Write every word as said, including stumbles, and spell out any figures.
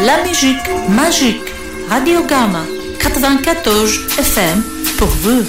la musique magique. Radio Gamma quatre-vingt-quatorze F M pour vous.